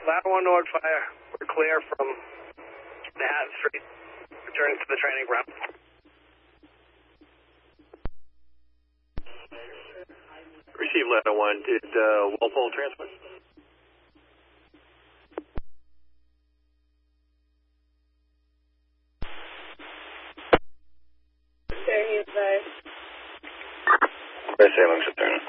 Ladder 1 North Fire. We're clear from Manhattan Street. Returning to the training ground. Receive Ladder 1. Did Walpole transmit? Sir, he advised. By Salem, return.